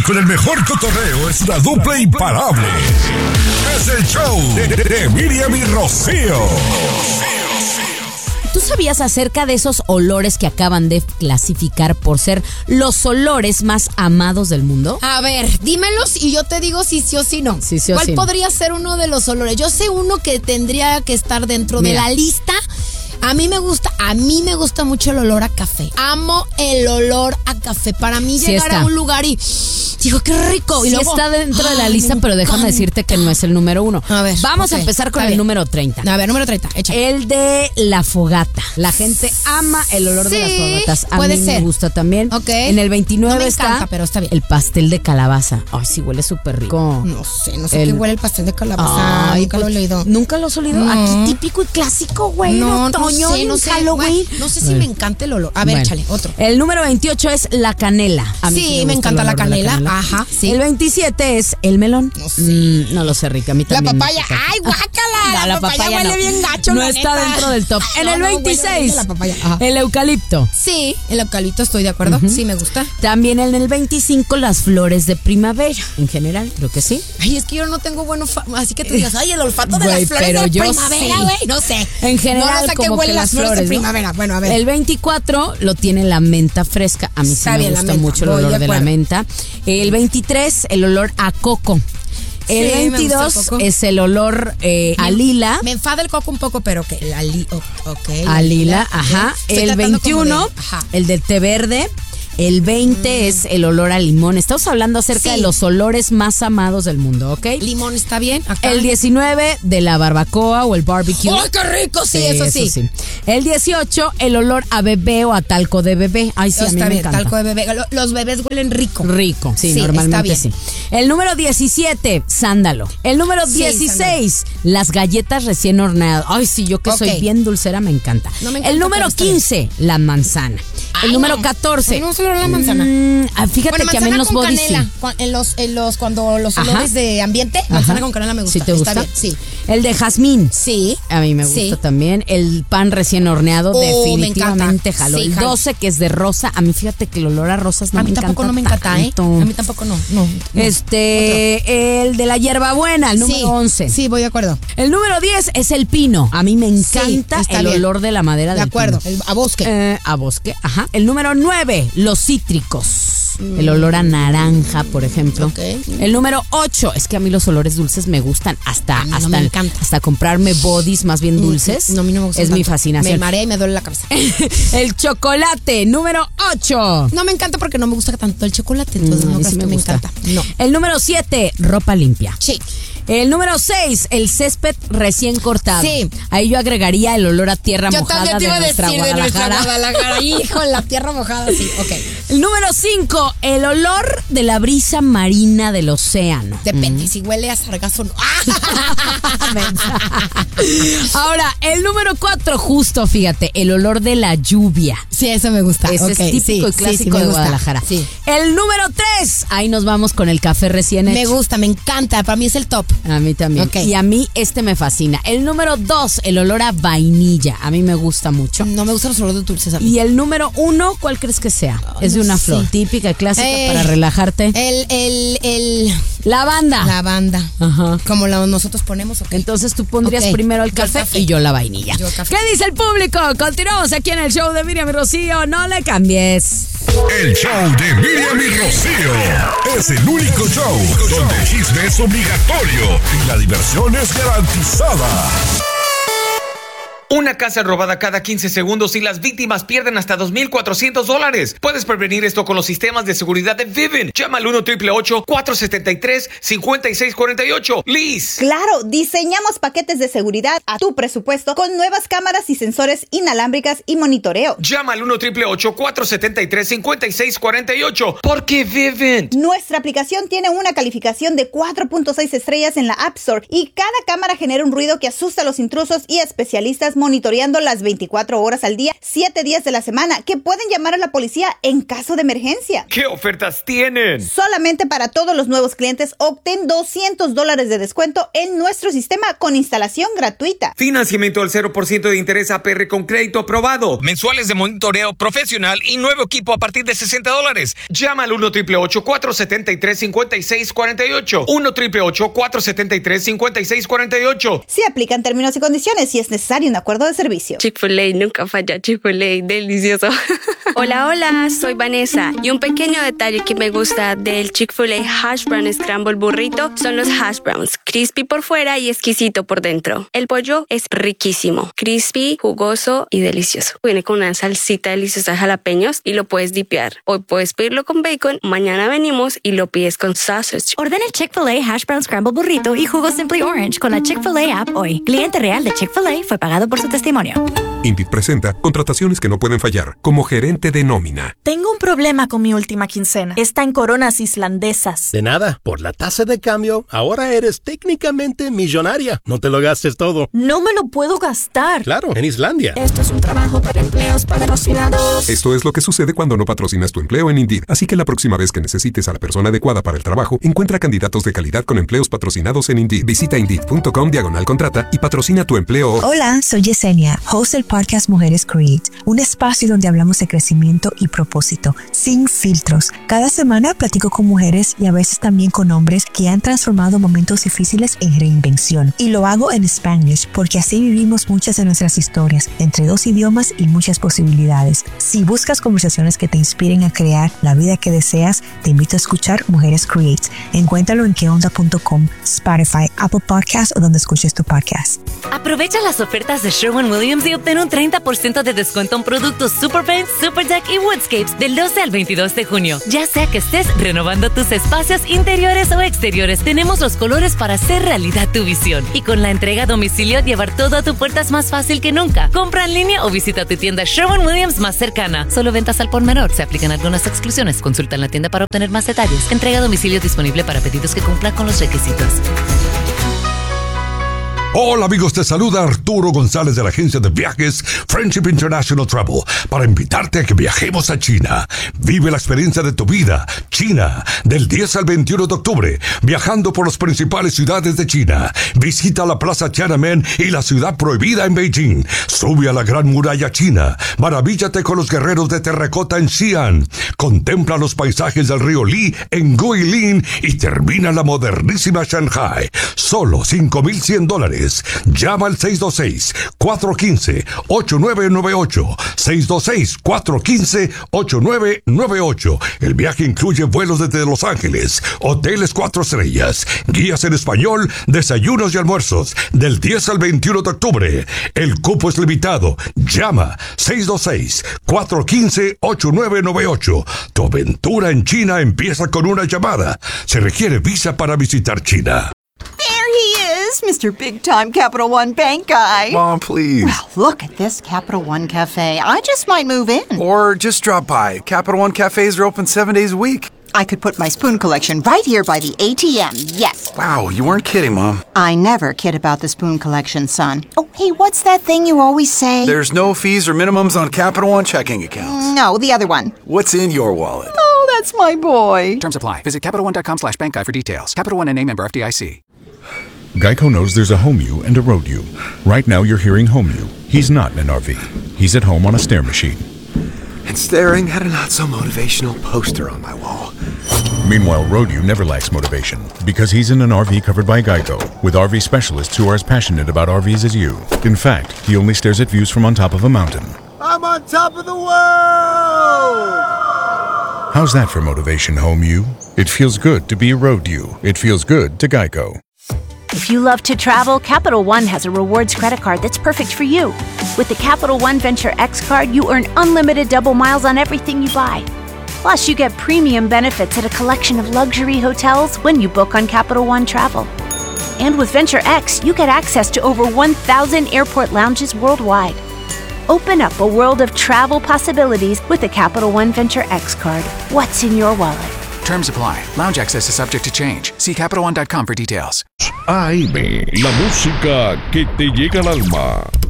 con el mejor cotorreo es una dupla imparable. Es el show de Miriam y Rocío. ¿Tú sabías acerca de esos olores que acaban de clasificar por ser los olores más amados del mundo? A ver, dímelos y yo te digo si sí o si no. Sí, sí o ¿Cuál sí no. podría ser uno de los olores? Yo sé uno que tendría que estar dentro de la lista. A mí me gusta mucho el olor a café. Amo el olor a café. Para mí Sí llegar está. a un lugar y digo, qué rico. Y Sí luego, está dentro de la lista, pero déjame decirte que no es el número 1. A ver, Vamos a ok, empezar con está el bien. número 30. A ver, número 30, échale. El de la fogata. La gente ama el olor de las Sí, fogatas. A puede mí ser. me gusta también. Ok. En el 29 No me está encanta, pero está bien. el pastel de calabaza. Ay, sí, huele súper rico. No sé qué huele el pastel de calabaza. Ay, Nunca lo he pues, leído. ¿Nunca lo has olido? No. Aquí típico y clásico, güey. No otoño sé, y no en sé. Halloween. Bueno, no sé si me encanta el olor. A ver, Bueno, échale, otro. El número 28 es la canela. A mí Sí, me gusta encanta el la olor de canela. Ajá, sí. El 27 es el melón. No sé. No lo sé, Rica. A mí La también. me papaya. gusta. Ay, guácala. No, la papaya huele no. bien gacho, No la está neta. dentro del top. En No, el no, huele 26, la papaya. Ajá. el eucalipto. Sí, el eucalipto estoy de acuerdo. Sí, me gusta. También en el 25, las flores de primavera. En general, creo que sí. Ay, es que yo no tengo bueno así que tú digas, ay, el olfato de Güey, las flores pero de yo primavera, sí. güey. No sé. En general, no sé qué como huelen que las flores de ¿no? primavera. Bueno, a ver. El 24 lo tiene la menta fresca. A mí sí Está me bien, la gusta menta. mucho el Voy de olor de la acuerdo. menta. El 23, el olor a coco. El Sí, me gusta el 22 coco. es el olor a lila. Me enfada el coco un poco, pero ok. A lila, ajá. Estoy El tratando como 21, de- ajá. el de té verde. El 20 es el olor a limón. Estamos hablando acerca Sí. de los olores más amados del mundo, ¿ok? Limón está bien. Acá. El 19 de la barbacoa o el barbecue. ¡Ay, qué rico! Sí, eso sí. El 18, el olor a bebé o a talco de bebé. Ay, sí, a mí Está me bien, encanta. talco de bebé. Los bebés huelen rico. Rico, sí, Sí, normalmente está sí. El número 17, sándalo. El número Sí, 16, las galletas recién horneadas. Ay, sí, yo que soy Ok. bien dulcera, me encanta. No me encanta, El número pero está bien. 15, la manzana. El Ay, número no. 14. Ay, no se le olor la manzana. Fíjate Bueno, que a mí en manzana los con body canela. sí. Cuando los Ajá. olores de ambiente, manzana con canela me gusta. ¿Sí te gusta? Está bien, sí. El de jazmín. Sí. A mí me gusta Sí. también. El pan recién horneado, Oh, definitivamente me encanta. jalo. Sí, El jalo. 12, que es de rosa. A mí fíjate que el olor a rosas no A me mí encanta tampoco no me encanta, tanto. A mí tampoco no. El de la hierbabuena, el número 11. Sí, voy de acuerdo. El número 10 es el pino. A mí me encanta está el bien. olor de la madera De del acuerdo. pino. A bosque. A bosque, ajá. El número 9, los cítricos. El olor a naranja, por ejemplo. Ok. El número 8, es que a mí los olores dulces me gustan hasta, mí no hasta, me encanta. hasta comprarme bodies más bien dulces. No, a mí no me gusta Es mi tanto. fascinación. Me marea y me duele la cabeza. El chocolate, número 8. No me encanta porque no me gusta tanto el chocolate. Entonces a no mí creas sí que me me gusta. encanta. No. El número 7, ropa limpia. Sí. El número 6, el césped recién cortado. Sí. Ahí yo agregaría el olor a tierra Yo mojada también te iba a de decir nuestra de nuestra Guadalajara. Guadalajara. Hijo, la tierra mojada, sí. Ok. El número 5, el olor de la brisa marina del océano. Depende, si huele a sargazo no. Ahora, el número 4, justo, fíjate, el olor de la lluvia. Sí, eso me gusta. Ese Ok, es típico y sí, clásico me de gusta. Guadalajara. Sí. El número 3, ahí nos vamos con el café recién hecho. Me gusta, me encanta. Para mí es el top. A mí también. Ok. Y a mí este me fascina. El número 2, el olor a vainilla. A mí me gusta mucho. No me gustan los olores dulces a mí. Y el número 1, ¿cuál crees que sea? Es de no una sé. flor típica y clásica para Eh, relajarte. El Lavanda. lavanda. Ajá. Como nosotros ponemos, ok. Entonces tú pondrías Ok. primero el Yo el café, café. y yo la vainilla. Yo el café. ¿Qué dice el público? Continuamos aquí en el show de Miriam y Rocío. No le cambies. El show de Miriam y Rocío es el único show donde el chisme es obligatorio y la diversión es garantizada. Una casa robada cada 15 segundos y las víctimas pierden hasta $2,400. Puedes prevenir esto con los sistemas de seguridad de Vivint. Llama al 1-888-473-5648. Liz. Claro, diseñamos paquetes de seguridad a tu presupuesto con nuevas cámaras y sensores inalámbricas y monitoreo. Llama al 1-888-473-5648. Porque Vivint. Nuestra aplicación tiene una calificación de 4.6 estrellas en la App Store y cada cámara genera un ruido que asusta a los intrusos y especialistas monitoreando las 24 horas al día, 7 días de la semana, que pueden llamar a la policía en caso de emergencia. ¿Qué ofertas tienen? Solamente para todos los nuevos clientes, obtén $200 de descuento en nuestro sistema con instalación gratuita. Financiamiento al 0% de interés APR con crédito aprobado. Mensuales de monitoreo profesional y nuevo equipo a partir de $60. Llama al 1-888-473-5648. 1-888-473-5648. Se aplican términos y condiciones si es necesario un acuerdo de servicio. Chick-fil-A nunca falla. Chick-fil-A, delicioso. Hola, soy Vanessa. Y un pequeño detalle que me gusta del Chick-fil-A Hash Brown Scramble Burrito son los hash browns. Crispy por fuera y exquisito por dentro. El pollo es riquísimo. Crispy, jugoso y delicioso. Viene con una salsita deliciosa de jalapeños y lo puedes dipear. Hoy puedes pedirlo con bacon, mañana venimos y lo pides con sausage. Ordena el Chick-fil-A Hash Brown Scramble Burrito y jugo Simply Orange con la Chick-fil-A app hoy. Cliente real de Chick-fil-A fue pagado por su testimonio. Indeed presenta contrataciones que no pueden fallar como gerente de nómina. Tengo un problema con mi última quincena. Está en coronas islandesas. De nada, por la tasa de cambio, ahora eres técnicamente millonaria. No te lo gastes todo. No me lo puedo gastar. Claro, en Islandia. Esto es un trabajo para empleos patrocinados. Esto es lo que sucede cuando no patrocinas tu empleo en Indeed. Así que la próxima vez que necesites a la persona adecuada para el trabajo, encuentra candidatos de calidad con empleos patrocinados en Indeed. Visita Indeed.com/contrata y patrocina tu empleo. Hola, soy Yesenia, host del podcast Mujeres Create, un espacio donde hablamos de crecimiento y propósito, sin filtros. Cada semana platico con mujeres y a veces también con hombres que han transformado momentos difíciles en reinvención. Y lo hago en Spanglish porque así vivimos muchas de nuestras historias, entre 2 idiomas y muchas posibilidades. Si buscas conversaciones que te inspiren a crear la vida que deseas, te invito a escuchar Mujeres Create. Encuéntralo en queonda.com, Spotify, Apple Podcasts o donde escuches tu podcast. Aprovecha las ofertas de Sherwin-Williams y obtén un 30% de descuento en productos Super Paint, Super Deck y Woodscapes del 12 al 22 de junio. Ya sea que estés renovando tus espacios interiores o exteriores, tenemos los colores para hacer realidad tu visión. Y con la entrega a domicilio, llevar todo a tu puerta es más fácil que nunca. Compra en línea o visita tu tienda Sherwin-Williams más cercana. Solo ventas al por menor. Se aplican algunas exclusiones. Consulta en la tienda para obtener más detalles. Entrega a domicilio disponible para pedidos que cumplan con los requisitos. Hola amigos, te saluda Arturo González de la agencia de viajes Friendship International Travel para invitarte a que viajemos a China. Vive la experiencia de tu vida. China, del 10 al 21 de octubre, viajando por las principales ciudades de China. Visita la Plaza Tiananmen y la Ciudad Prohibida en Beijing. Sube a la Gran Muralla China. Maravíllate con los guerreros de terracota en Xi'an. Contempla los paisajes del río Li en Guilin y termina la modernísima Shanghai. Solo $5,100. Llama al 626-415-8998. 626-415-8998. El viaje incluye vuelos desde Los Ángeles, hoteles 4 estrellas, guías en español, desayunos y almuerzos, del 10 al 21 de octubre. El cupo es limitado. Llama 626-415-8998. Tu aventura en China empieza con una llamada. Se requiere visa para visitar China. Mr. Big Time Capital One Bank guy. Mom, please. Well, look at this Capital One Cafe. I just might move in. Or just drop by. Capital One Cafes are open 7 days a week. I could put my spoon collection right here by the ATM, yes. Wow, you weren't kidding, Mom. I never kid about the spoon collection, son. Oh, hey, what's that thing you always say? There's no fees or minimums on Capital One checking accounts. No, the other one. What's in your wallet? Oh, that's my boy. Terms apply. Visit CapitalOne.com/bank guide for details. Capital One NA member FDIC. Geico knows there's a home you and a road you. Right now you're hearing home you. He's not in an RV. He's at home on a stair machine. And staring at a not-so-motivational poster on my wall. Meanwhile, road you never lacks motivation because he's in an RV covered by Geico with RV specialists who are as passionate about RVs as you. In fact, he only stares at views from on top of a mountain. I'm on top of the world! How's that for motivation, home you? It feels good to be a road you. It feels good to Geico. If you love to travel, Capital One has a rewards credit card that's perfect for you. With the Capital One Venture X card, you earn unlimited double miles on everything you buy. Plus, you get premium benefits at a collection of luxury hotels when you book on Capital One Travel. And with Venture X, you get access to over 1,000 airport lounges worldwide. Open up a world of travel possibilities with the Capital One Venture X card. What's in your wallet? Terms apply. Lounge access is subject to change. See CapitalOne.com for details. AM, la música que te llega al alma.